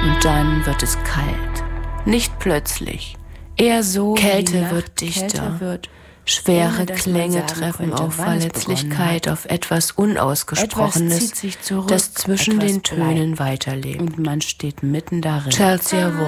Und dann wird es kalt. Nicht plötzlich. Eher so, Kälte wird dichter. Schwere Klänge treffen auf Verletzlichkeit, auf etwas Unausgesprochenes, das zwischen den Tönen weiterlebt. Und man steht mitten darin. Chelsea